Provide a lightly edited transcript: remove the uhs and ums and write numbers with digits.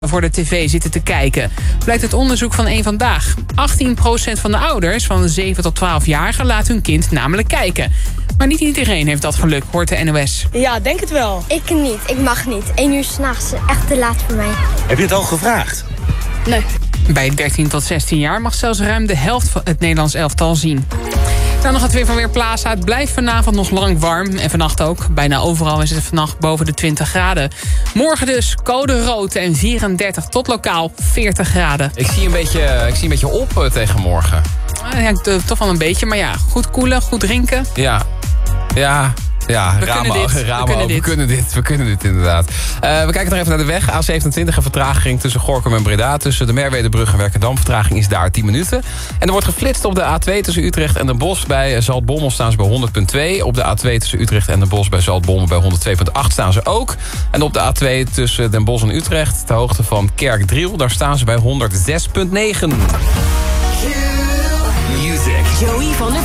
voor de tv zitten te kijken. Blijkt uit onderzoek van Eén Vandaag. 18% van de ouders van 7 tot 12-jarigen laat hun kind namelijk kijken. Maar niet iedereen heeft dat geluk, hoort de NOS. Ja, denk het wel. Ik niet, ik mag niet. 1 uur 's nachts is echt te laat voor mij. Heb je het al gevraagd? Nee. Bij 13 tot 16 jaar mag zelfs ruim de helft van het Nederlands elftal zien. Dan nog het weer van Weerplaza. Het blijft vanavond nog lang warm. En vannacht ook. Bijna overal is het vannacht boven de 20 graden. Morgen dus code rood en 34 tot lokaal 40 graden. Ik zie een beetje op tegen morgen. Ja, toch wel een beetje. Maar ja, goed koelen, goed drinken. Ja, we kunnen dit inderdaad. We kijken nog even naar de weg. A27 een vertraging tussen Gorinchem en Breda. Tussen de Merwedebrug en Werkendam. Vertraging is daar 10 minuten. En er wordt geflitst op de A2 tussen Utrecht en Den Bosch. Bij Zaltbommel staan ze bij 100,2. Op de A2 tussen Utrecht en Den Bosch bij Zaltbommel bij 102,8 staan ze ook. En op de A2 tussen Den Bosch en Utrecht, ter hoogte van Kerkdriel, daar staan ze bij 106,9. Joey van